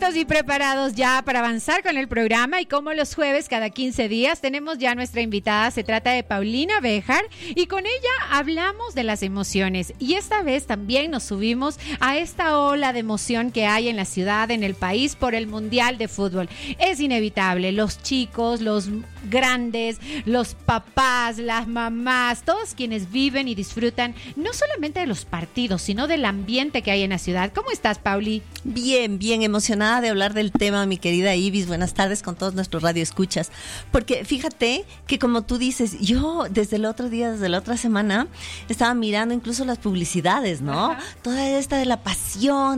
Listos y preparados ya para avanzar con el programa, y como los jueves cada 15 días tenemos ya nuestra invitada. Se trata de Paulina Béjar y con ella hablamos de las emociones, y esta vez también nos subimos a esta ola de emoción que hay en la ciudad, en el país, por el Mundial de Fútbol. Es inevitable, los chicos, los grandes, los papás, las mamás, todos quienes viven y disfrutan no solamente de los partidos, sino del ambiente que hay en la ciudad. ¿Cómo estás, Pauli? Bien, bien emocionada de hablar del tema, mi querida Ibis. Buenas tardes con todos nuestros radioescuchas. Porque fíjate que, como tú dices, yo desde el otro día, desde la otra semana, estaba mirando incluso las publicidades, ¿no? Ajá. Toda esta de la pasión